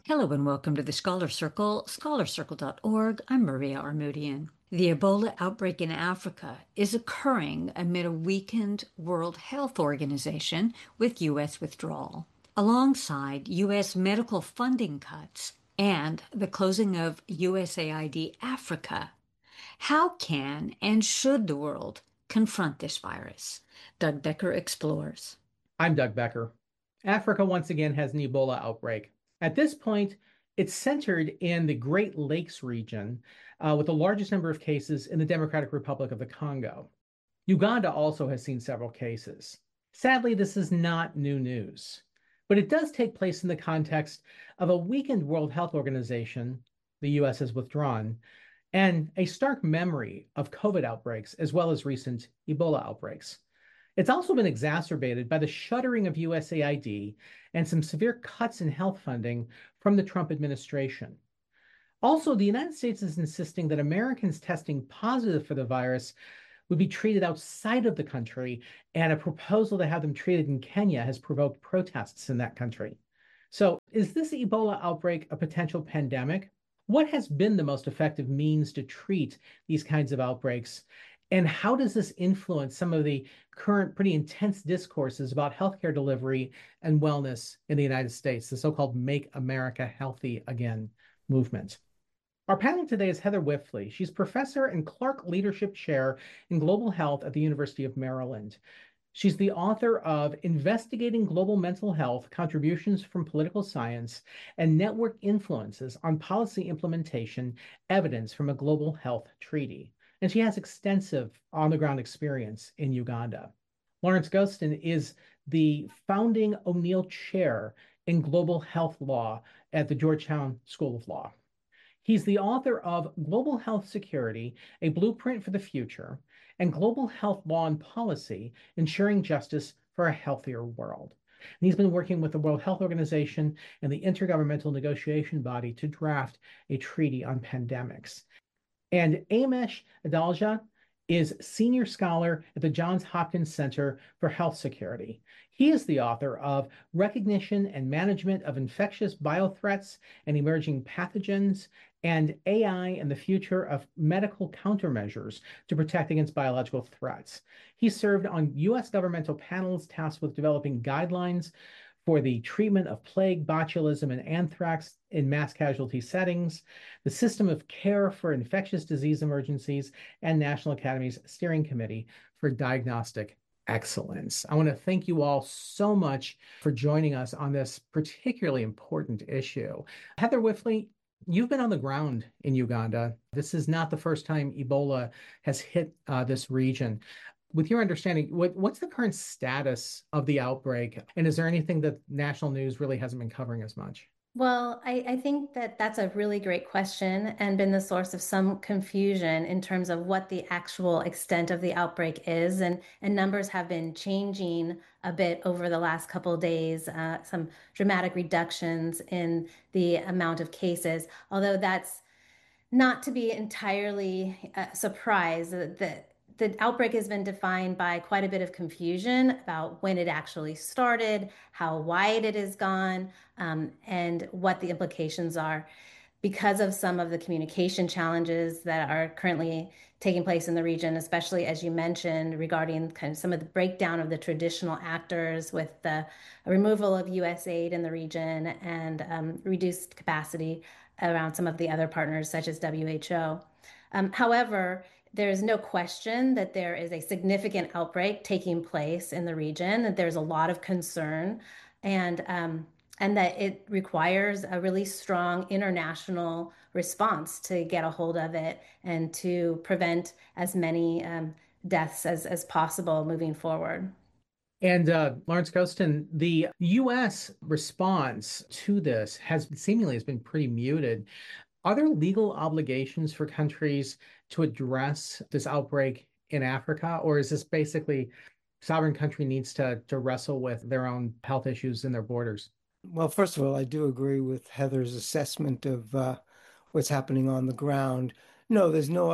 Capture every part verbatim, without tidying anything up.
Hello and welcome to the Scholar Circle, scholar circle dot org. I'm Maria Armoudian. The Ebola outbreak in Africa is occurring amid a weakened World Health Organization with U S withdrawal, alongside U S medical funding cuts and the closing of U S A I D Africa. How can and should the world confront this virus? Doug Becker explores. I'm Doug Becker. Africa once again has an Ebola outbreak. At this point, it's centered in the Great Lakes region, uh, with the largest number of cases in the Democratic Republic of the Congo. Uganda also has seen several cases. Sadly, this is not new news, but it does take place in the context of a weakened World Health Organization, the U S has withdrawn, and a stark memory of COVID outbreaks as well as recent Ebola outbreaks. It's also been exacerbated by the shuttering of U S A I D and some severe cuts in health funding from the Trump administration. Also, the United States is insisting that Americans testing positive for the virus would be treated outside of the country, and a proposal to have them treated in Kenya has provoked protests in that country. So, is this Ebola outbreak a potential pandemic? What has been the most effective means to treat these kinds of outbreaks? And how does this influence some of the current pretty intense discourses about healthcare delivery and wellness in the United States, the so-called Make America Healthy Again movement? Our panel today is Heather Wipfli. She's professor and Clark Leadership Chair in Global Health at the University of Maryland. She's the author of Investigating Global Mental Health, Contributions from Political Science, and Network Influences on Policy Implementation, Evidence from a Global Health Treaty. And she has extensive on-the-ground experience in Uganda. Lawrence Gostin is the founding O'Neill Chair in Global Health Law at the Georgetown School of Law. He's the author of Global Health Security, A Blueprint for the Future, and Global Health Law and Policy, Ensuring Justice for a Healthier World. And he's been working with the World Health Organization and the Intergovernmental Negotiation Body to draft a treaty on pandemics. And Amesh Adalja is senior scholar at the Johns Hopkins Center for Health Security. He is the author of Recognition and Management of Infectious Biothreats and Emerging Pathogens, and A I and the Future of Medical Countermeasures to Protect Against Biological Threats. He served on U S governmental panels tasked with developing guidelines for the treatment of plague, botulism, and anthrax in mass casualty settings, the System of Care for Infectious Disease Emergencies, and National Academy's Steering Committee for Diagnostic Excellence. I want to thank you all so much for joining us on this particularly important issue. Heather Wipfli, you've been on the ground in Uganda. This is not the first time Ebola has hit uh, this region. With your understanding, what, what's the current status of the outbreak? And is there anything that national news really hasn't been covering as much? Well, I, I think that that's a really great question and been the source of some confusion in terms of what the actual extent of the outbreak is. And, and numbers have been changing a bit over the last couple of days, uh, some dramatic reductions in the amount of cases, although that's not to be entirely uh, surprised that the outbreak has been defined by quite a bit of confusion about when it actually started, how wide it has gone, um, and what the implications are because of some of the communication challenges that are currently taking place in the region, especially as you mentioned, regarding kind of some of the breakdown of the traditional actors with the removal of U S aid in the region and um, reduced capacity around some of the other partners, such as W H O. Um, however, there is no question that there is a significant outbreak taking place in the region, that there's a lot of concern, and um, and that it requires a really strong international response to get a hold of it and to prevent as many um, deaths as, as possible moving forward. And uh, Lawrence Gostin, the U S response to this has seemingly has been pretty muted. Are there legal obligations for countries to address this outbreak in Africa, or is this basically sovereign country needs to, to wrestle with their own health issues in their borders? Well, first of all, I do agree with Heather's assessment of uh, what's happening on the ground. No, there's no uh,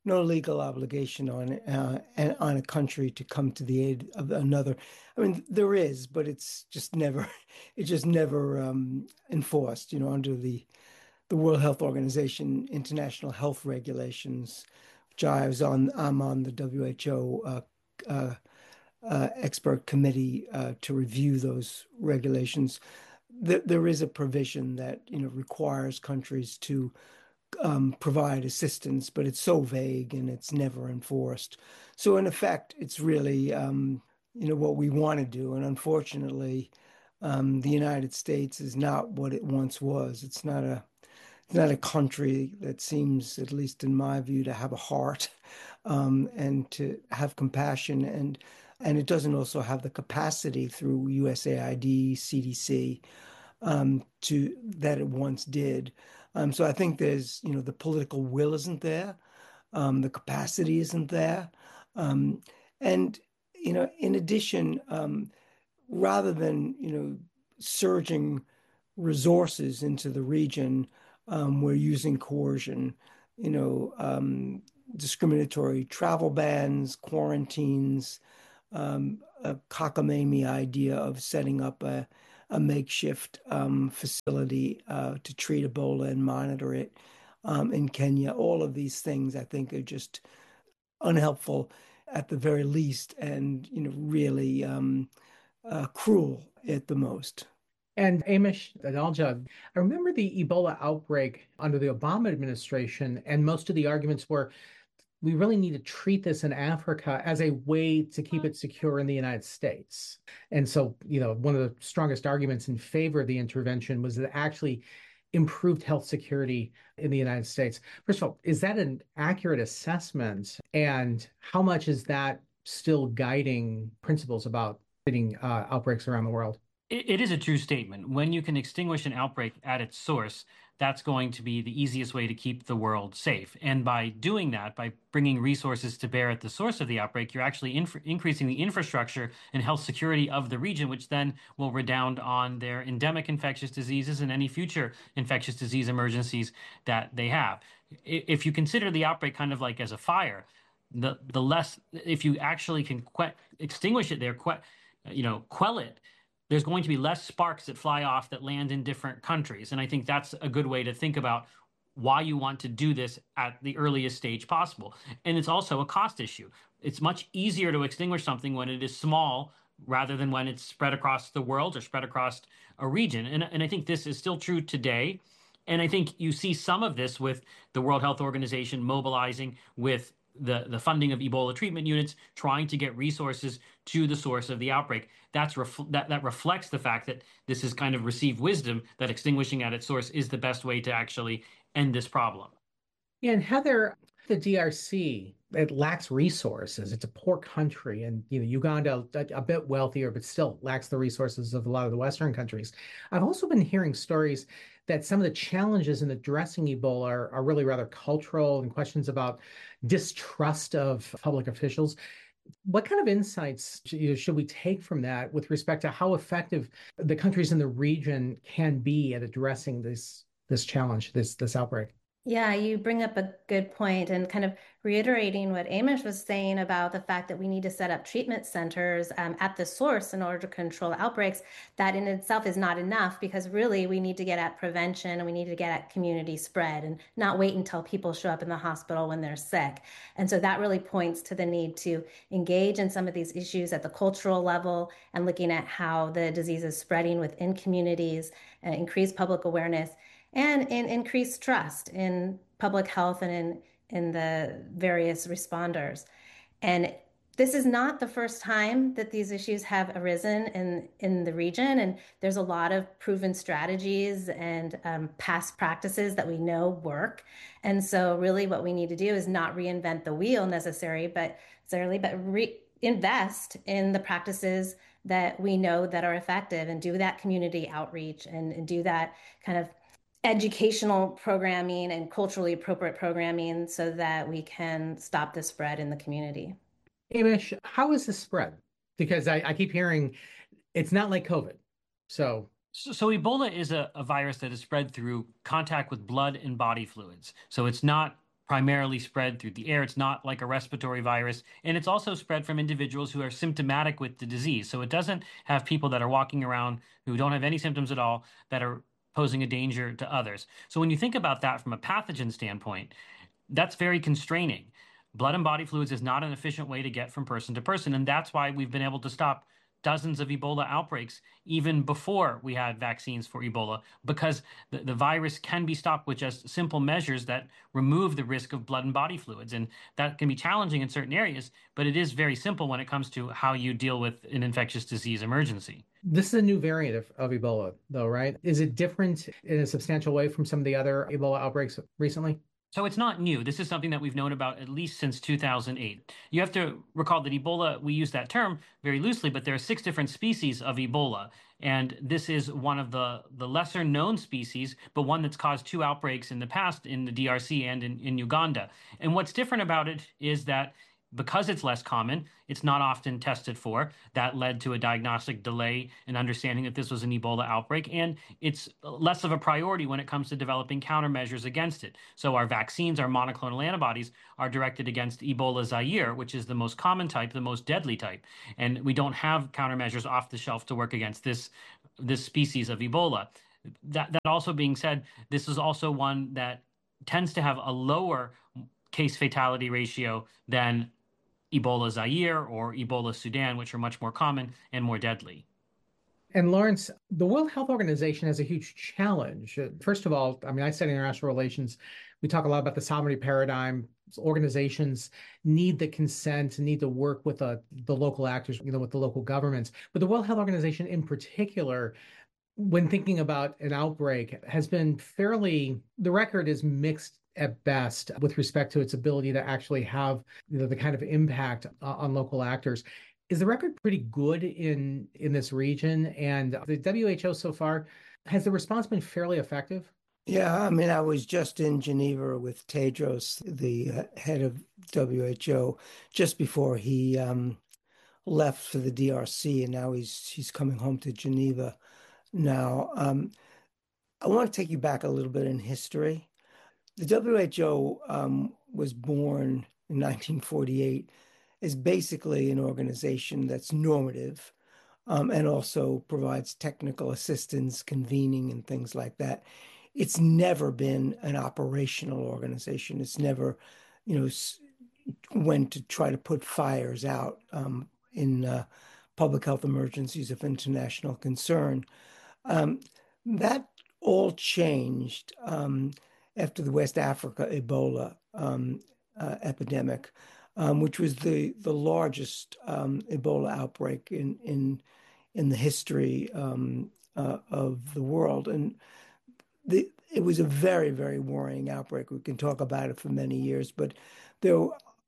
no legal obligation on uh, and on a country to come to the aid of another. I mean, there is, but it's just never, it's just never um, enforced. You know, under the the World Health Organization international health regulations, which I was on. I'm on the W H O uh, uh, uh, expert committee uh, to review those regulations. There, there is a provision that you know requires countries to um, provide assistance, but it's so vague and it's never enforced. So in effect, it's really um, you know what we want to do, and unfortunately, um, the United States is not what it once was. It's not a it's not a country that seems, at least in my view, to have a heart um, and to have compassion, and and it doesn't also have the capacity through U S A I D, C D C, um, to that it once did. Um, so I think there's, you know, the political will isn't there, um, the capacity isn't there, um, and you know, in addition, um, rather than you know surging resources into the region, um, we're using coercion, you know, um, discriminatory travel bans, quarantines, um, a cockamamie idea of setting up a, a makeshift um, facility uh, to treat Ebola and monitor it um, in Kenya. All of these things, I think, are just unhelpful at the very least, and you know, really um, uh, cruel at the most. And Amish Adalja, I remember the Ebola outbreak under the Obama administration, and most of the arguments were we really need to treat this in Africa as a way to keep it secure in the United States. And so, you know, one of the strongest arguments in favor of the intervention was that it actually improved health security in the United States. First of all, is that an accurate assessment? And how much is that still guiding principles about treating uh, outbreaks around the world? It is a true statement. When you can extinguish an outbreak at its source, that's going to be the easiest way to keep the world safe. And by doing that, by bringing resources to bear at the source of the outbreak, you're actually inf increasing the infrastructure and health security of the region, which then will redound on their endemic infectious diseases and any future infectious disease emergencies that they have. If you consider the outbreak kind of like as a fire, the the less, if you actually can extinguish it there, you know, quell it, there's going to be less sparks that fly off that land in different countries. And I think that's a good way to think about why you want to do this at the earliest stage possible. And it's also a cost issue. It's much easier to extinguish something when it is small rather than when it's spread across the world or spread across a region. And, and I think this is still true today. And I think you see some of this with the World Health Organization mobilizing with the, the funding of Ebola treatment units, trying to get resources to the source of the outbreak. That's ref that, that reflects the fact that this is kind of received wisdom that extinguishing at its source is the best way to actually end this problem. Yeah, and Heather, the D R C, it lacks resources. It's a poor country, and you know Uganda a, a bit wealthier, but still lacks the resources of a lot of the Western countries. I've also been hearing stories that some of the challenges in addressing Ebola are, are really rather cultural and questions about distrust of public officials. What kind of insights should we take from that with respect to how effective the countries in the region can be at addressing this this challenge, this this outbreak? Yeah, you bring up a good point, and kind of reiterating what Amish was saying about the fact that we need to set up treatment centers um, at the source in order to control outbreaks. That in itself is not enough, because really we need to get at prevention and we need to get at community spread and not wait until people show up in the hospital when they're sick. And so that really points to the need to engage in some of these issues at the cultural level and looking at how the disease is spreading within communities, and increase public awareness, and in increased trust in public health and in, in the various responders. And this is not the first time that these issues have arisen in, in the region, and there's a lot of proven strategies and um, past practices that we know work. And so really what we need to do is not reinvent the wheel necessarily, but necessarily, but reinvest in the practices that we know that are effective, and do that community outreach, and, and do that kind of educational programming and culturally appropriate programming so that we can stop the spread in the community. Amish, how is this spread? Because I, I keep hearing it's not like COVID. So, so, so Ebola is a, a virus that is spread through contact with blood and body fluids. So it's not primarily spread through the air. It's not like a respiratory virus. And it's also spread from individuals who are symptomatic with the disease. So it doesn't have people that are walking around who don't have any symptoms at all that are posing a danger to others. So when you think about that from a pathogen standpoint, that's very constraining. Blood and body fluids is not an efficient way to get from person to person. And that's why we've been able to stop dozens of Ebola outbreaks even before we had vaccines for Ebola, because the, the virus can be stopped with just simple measures that remove the risk of blood and body fluids. And that can be challenging in certain areas, but it is very simple when it comes to how you deal with an infectious disease emergency. This is a new variant of, of Ebola, though, right? Is it different in a substantial way from some of the other Ebola outbreaks recently? So it's not new. This is something that we've known about at least since two thousand eight. You have to recall that Ebola, we use that term very loosely, but there are six different species of Ebola. And this is one of the, the lesser known species, but one that's caused two outbreaks in the past in the D R C and in, in Uganda. And what's different about it is that because it's less common, it's not often tested for. That led to a diagnostic delay in understanding that this was an Ebola outbreak, and it's less of a priority when it comes to developing countermeasures against it. So our vaccines, our monoclonal antibodies, are directed against Ebola Zaire, which is the most common type, the most deadly type. And we don't have countermeasures off the shelf to work against this, this species of Ebola. That, that also being said, this is also one that tends to have a lower case fatality ratio than Ebola Zaire or Ebola Sudan, which are much more common and more deadly. And Lawrence, the World Health Organization has a huge challenge. First of all, I mean, I study international relations. We talk a lot about the sovereignty paradigm. Organizations need the consent, need to work with uh, the local actors, you know, with the local governments. But the World Health Organization in particular, when thinking about an outbreak, has been fairly, the record is mixed at best with respect to its ability to actually have, you know, the kind of impact uh, on local actors. Is the record pretty good in in this region? And the W H O so far, has the response been fairly effective? Yeah, I mean, I was just in Geneva with Tedros, the uh, head of W H O, just before he um, left for the D R C, and now he's he's coming home to Geneva now. Um, I want to take you back a little bit in history. The W H O um, was born in nineteen forty-eight as basically an organization that's normative um, and also provides technical assistance, convening, and things like that. It's never been an operational organization. It's never, you know, went to try to put fires out um, in uh, public health emergencies of international concern. Um, that all changed um, after the West Africa Ebola um, uh, epidemic, um, which was the the largest um, Ebola outbreak in in in the history um, uh, of the world, and the it was a very very worrying outbreak. We can talk about it for many years, but there.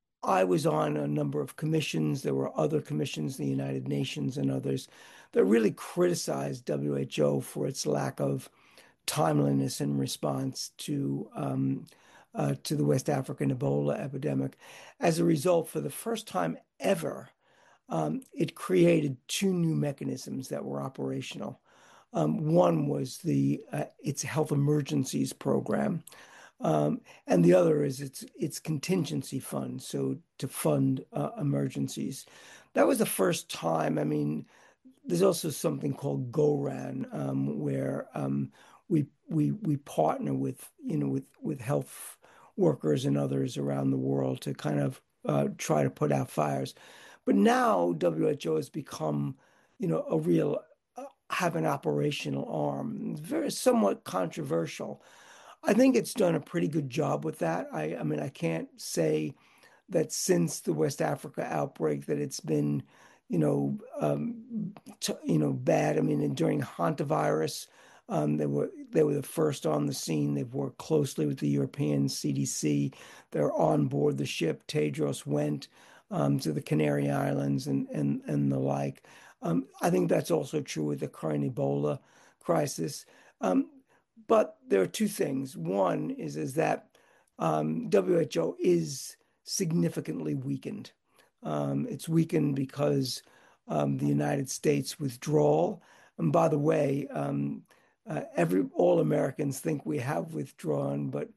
I was on a number of commissions. There were other commissions, the United Nations and others, that really criticized W H O for its lack of timeliness in response to um, uh, to the West African Ebola epidemic. As a result, for the first time ever, um, it created two new mechanisms that were operational. Um, one was the uh, its health emergencies program. Um, and the other is its its contingency fund, so to fund uh, emergencies. That was the first time. I mean, there's also something called GORAN, um, where um, we we we partner with you know with with health workers and others around the world to kind of uh, try to put out fires. But now W H O has become you know a real uh, have an operational arm. It's very somewhat controversial. I think it's done a pretty good job with that. I, I mean, I can't say that since the West Africa outbreak that it's been, you know, um, t- you know, bad. I mean, during hantavirus, um, they were they were the first on the scene. They've worked closely with the European C D C. They're on board the ship. Tedros went um, to the Canary Islands and and and the like. Um, I think that's also true with the current Ebola crisis. Um, But there are two things. One is, is that um, W H O is significantly weakened. Um, it's weakened because um, the United States withdrawal. And by the way, um, uh, every all Americans think we have withdrawn, but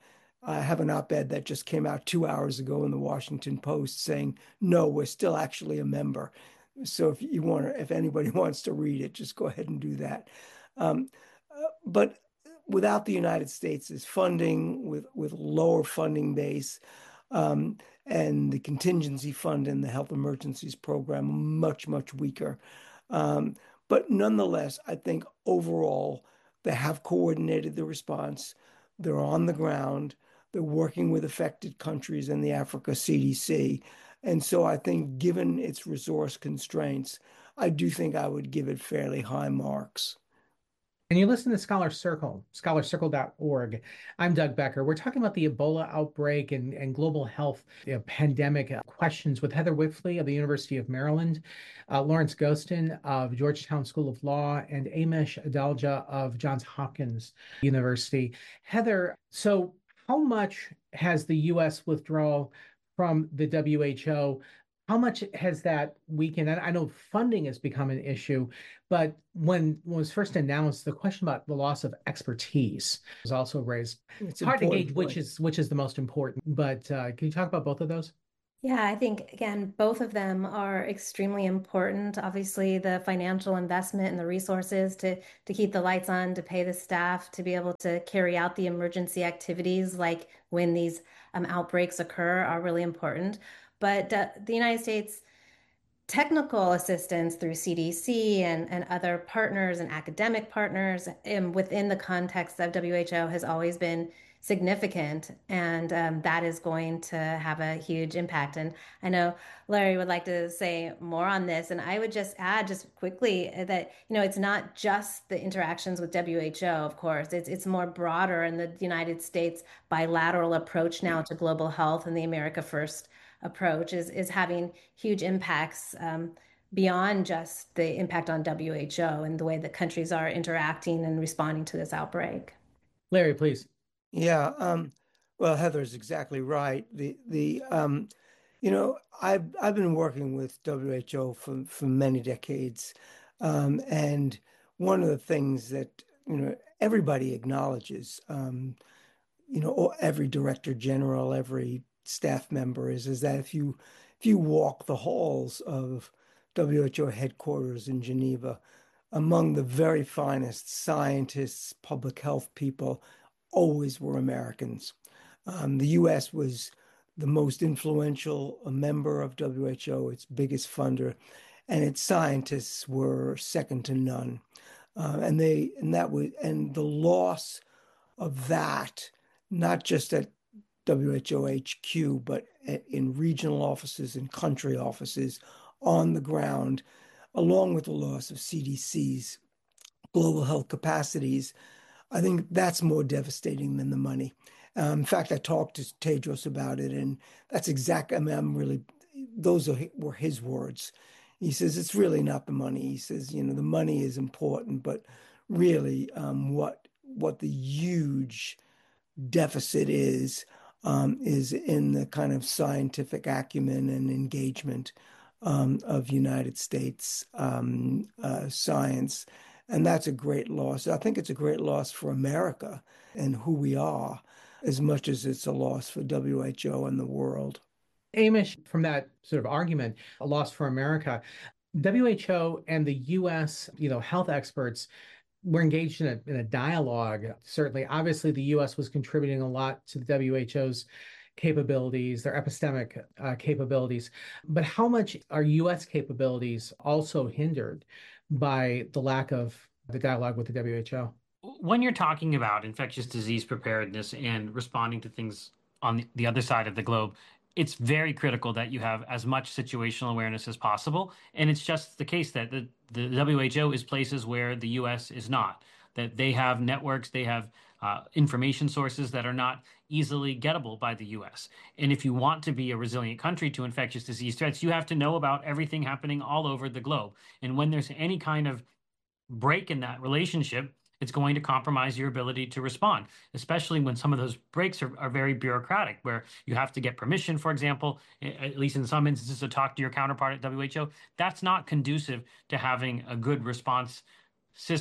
I have an op-ed that just came out two hours ago in the Washington Post saying, no, we're still actually a member. So if you want to, if anybody wants to read it, just go ahead and do that. Um, uh, but without the United States' funding, with with lower funding base, um, and the contingency fund and the health emergencies program much, much weaker. Um, but nonetheless, I think overall they have coordinated the response. They're on the ground. They're working with affected countries and the Africa C D C. And so I think given its resource constraints, I do think I would give it fairly high marks. And you listen to Scholar Circle, scholar circle dot org. I'm Doug Becker. We're talking about the Ebola outbreak and, and global health you know, pandemic questions with Heather Wipfli of the University of Maryland, uh, Lawrence Gostin of Georgetown School of Law, and Amesh Adalja of Johns Hopkins University. Heather, so how much has the U S withdrawal from the W H O, how much has that weakened? I know funding has become an issue, but when, when it was first announced, the question about the loss of expertise was also raised. It's hard to gauge which is which is the most important, but uh, can you talk about both of those? Yeah, I think, again, both of them are extremely important. Obviously, the financial investment and the resources to, to keep the lights on, to pay the staff, to be able to carry out the emergency activities like when these um, outbreaks occur are really important. But uh, the United States technical assistance through C D C and, and other partners and academic partners um, within the context of W H O has always been significant, and um, that is going to have a huge impact. And I know Larry would like to say more on this, and I would just add just quickly that, you know, it's not just the interactions with W H O, of course, it's, it's more broader in the United States bilateral approach now to global health, and the America First approach is, is having huge impacts um, beyond just the impact on W H O and the way that countries are interacting and responding to this outbreak. Larry, please. Yeah, um, well, Heather's exactly right. The the um, you know, I've I've been working with W H O for for many decades, um, and one of the things that you know everybody acknowledges, um, you know, or every director general, every staff member is is that if you if you walk the halls of W H O headquarters in Geneva, among the very finest scientists, public health people, always were Americans. Um, the U S was the most influential member of W H O, its biggest funder, and its scientists were second to none. Uh, and they and that was and the loss of that, not just at W H O H Q, but in regional offices and country offices on the ground, along with the loss of C D C's global health capacities, I think that's more devastating than the money. Um, in fact, I talked to Tedros about it, and that's exactly, I mean, I'm really, those are, were his words. He says, it's really not the money. He says, you know, the money is important, but really um, what, what the huge deficit is, um, is in the kind of scientific acumen and engagement um, of United States um, uh, science. And that's a great loss. I think it's a great loss for America and who we are, as much as it's a loss for W H O and the world. Amish, from that sort of argument, a loss for America, W H O and the U S, you know, health experts were engaged in a, in a dialogue. Certainly, obviously, the U S was contributing a lot to the W H O's capabilities, their epistemic uh, capabilities. But how much are U S capabilities also hindered by the lack of the dialogue with the W H O? When you're talking about infectious disease preparedness and responding to things on the other side of the globe, it's very critical that you have as much situational awareness as possible. And it's just the case that the, the W H O is places where the U S is not, that they have networks, they have uh, information sources that are not easily gettable by the U S. And if you want to be a resilient country to infectious disease threats, you have to know about everything happening all over the globe. And when there's any kind of break in that relationship, it's going to compromise your ability to respond, especially when some of those breaks are, are very bureaucratic, where you have to get permission, for example, at least in some instances, to talk to your counterpart at W H O. That's not conducive to having a good response system.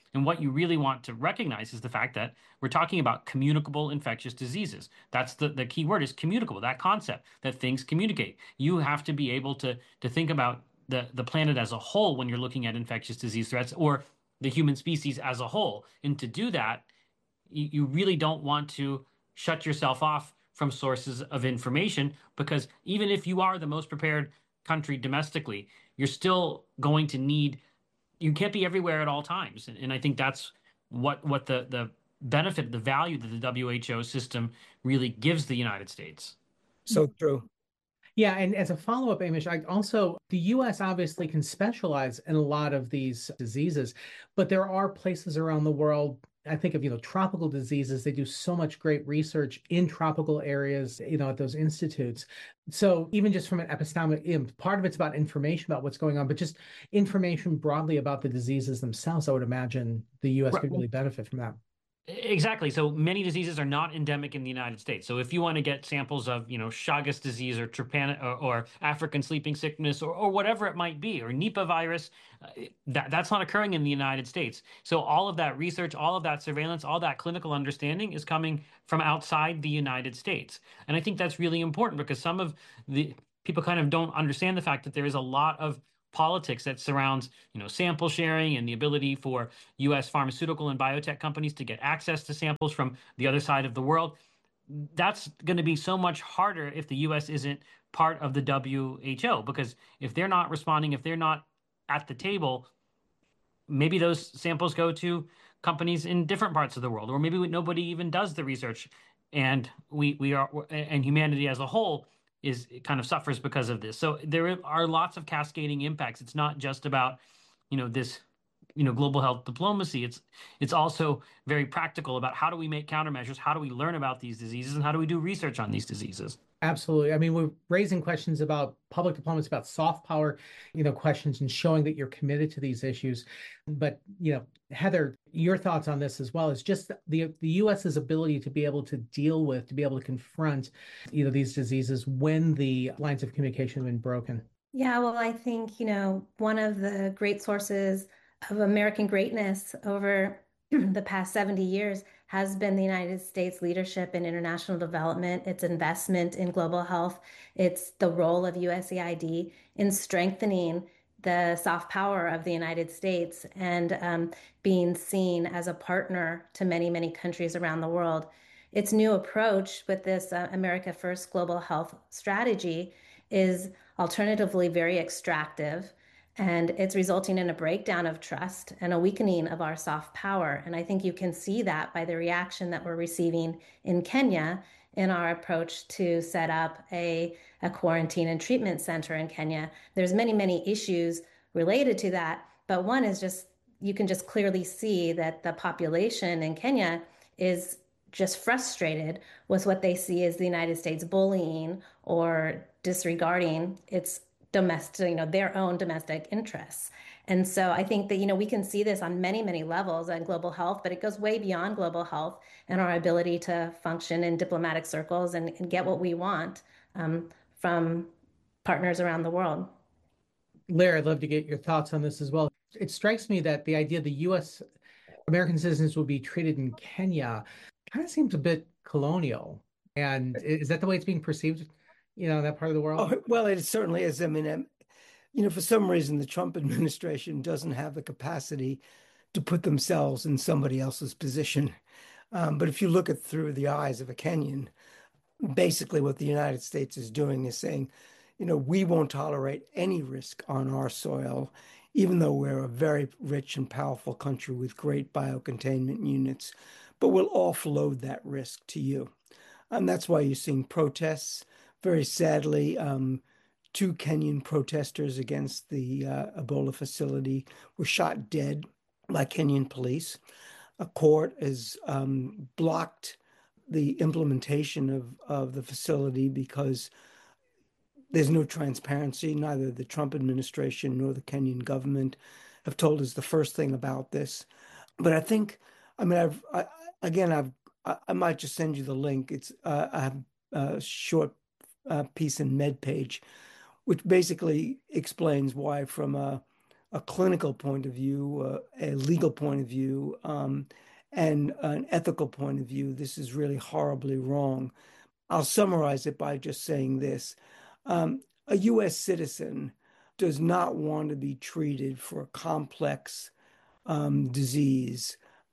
And what you really want to recognize is the fact that we're talking about communicable infectious diseases. That's the, the key word is communicable, that concept that things communicate. You have to be able to, to think about the, the planet as a whole when you're looking at infectious disease threats, or the human species as a whole. And to do that, you, you really don't want to shut yourself off from sources of information, because even if you are the most prepared country domestically, you're still going to need, you can't be everywhere at all times. And, and I think that's what what the the benefit, the value that the W H O system really gives the United States. So true. Yeah, and as a follow-up, Amish, I also, the U S obviously can specialize in a lot of these diseases, but there are places around the world. I think of, you know, tropical diseases. They do so much great research in tropical areas, you know, at those institutes. So even just from an epistemic, you know, part of it's about information about what's going on, but just information broadly about the diseases themselves, I would imagine the U S Right. could really benefit from that. Exactly. So many diseases are not endemic in the United States. So if you want to get samples of, you know, Chagas disease or trypan or, or African sleeping sickness, or, or whatever it might be, or Nipah virus, uh, that that's not occurring in the United States. So all of that research, all of that surveillance, all that clinical understanding is coming from outside the United States. And I think that's really important, because some of the people kind of don't understand the fact that there is a lot of politics that surrounds, you know, sample sharing and the ability for U S pharmaceutical and biotech companies to get access to samples from the other side of the world. That's going to be so much harder if the U S isn't part of the W H O, because if they're not responding, if they're not at the table, maybe those samples go to companies in different parts of the world, or maybe nobody even does the research, and we we are and humanity as a whole is kind of suffers because of this. So there are lots of cascading impacts. It's not just about, you know, this, you know, global health diplomacy. It's it's also very practical about how do we make countermeasures, how do we learn about these diseases, and how do we do research on these diseases. Absolutely. I mean, we're raising questions about public diplomacy, about soft power, you know, questions, and showing that you're committed to these issues. But, you know, Heather, your thoughts on this as well is just the the US's ability to be able to deal with, to be able to confront, you know, these diseases when the lines of communication have been broken. Yeah, well, I think, you know, one of the great sources of American greatness over the past seventy years has been the United States leadership in international development, its investment in global health, it's the role of U S A I D in strengthening the soft power of the United States, and um, being seen as a partner to many, many countries around the world. Its new approach with this uh, America First global health strategy is alternatively very extractive, and it's resulting in a breakdown of trust and a weakening of our soft power. And I think you can see that by the reaction that we're receiving in Kenya in our approach to set up a, a quarantine and treatment center in Kenya. There's many, many issues related to that, but one is just, you can just clearly see that the population in Kenya is just frustrated with what they see as the United States bullying or disregarding its domestic, you know, their own domestic interests. And so I think that, you know, we can see this on many, many levels in global health, but it goes way beyond global health and our ability to function in diplomatic circles and, and get what we want um, from partners around the world. Larry, I'd love to get your thoughts on this as well. It strikes me that the idea the U S American citizens would be treated in Kenya kind of seems a bit colonial. And is that the way it's being perceived, you know, in that part of the world? Oh, well, it certainly is. I mean, um, you know, for some reason, the Trump administration doesn't have the capacity to put themselves in somebody else's position. Um, but if you look at through the eyes of a Kenyan, basically what the United States is doing is saying, you know, we won't tolerate any risk on our soil, even though we're a very rich and powerful country with great biocontainment units, but we'll offload that risk to you. And that's why you're seeing protests. Very sadly, um, two Kenyan protesters against the uh, Ebola facility were shot dead by Kenyan police. A court has um, blocked the implementation of, of the facility because there's no transparency. Neither the Trump administration nor the Kenyan government have told us the first thing about this. But I think, I mean, I've I, again, I've I, I might just send you the link. It's uh, I have a short uh, piece in MedPage, which basically explains why, from a a clinical point of view, uh, a legal point of view, um, and an ethical point of view, this is really horribly wrong. I'll summarize it by just saying this. Um, a U S citizen does not want to be treated for a complex um, disease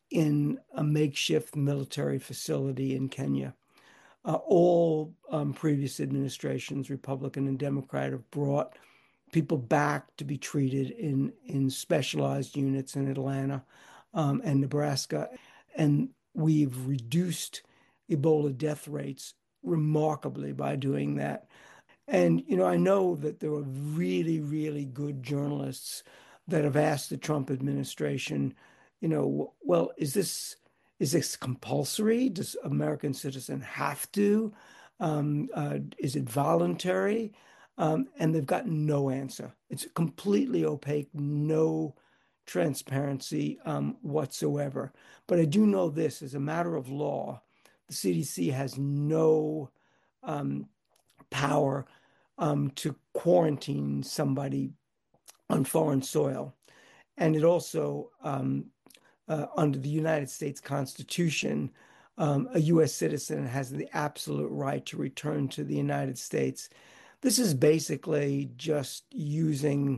in a makeshift military facility in Kenya. Uh, all um, previous administrations, Republican and Democrat, have brought people back to be treated in, in specialized units in Atlanta um, and Nebraska. And we've reduced Ebola death rates remarkably by doing that. And, you know, I know that there are really, really good journalists that have asked the Trump administration, you know, well, is this is this compulsory? Does American citizen have to? Um, uh, is it voluntary? Um, and they've got no answer. It's completely opaque, no transparency um, whatsoever. But I do know this, as a matter of law, the C D C has no um, power um, to quarantine somebody on foreign soil. And it also, um, uh, under the United States Constitution, um, a U S citizen has the absolute right to return to the United States. This is basically just using,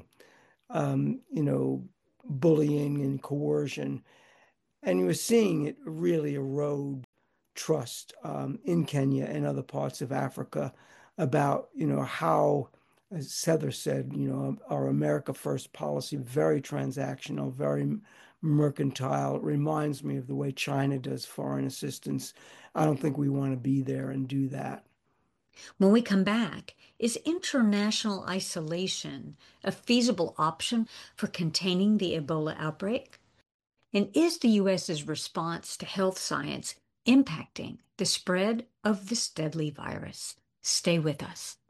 um, you know, bullying and coercion. And you're seeing it really erode trust um, in Kenya and other parts of Africa about, you know, how, as Heather said, you know, our America First policy, very transactional, very mercantile. It reminds me of the way China does foreign assistance. I don't think we want to be there and do that. When we come back, is international isolation a feasible option for containing the Ebola outbreak? And is the U S's response to health science impacting the spread of this deadly virus? Stay with us.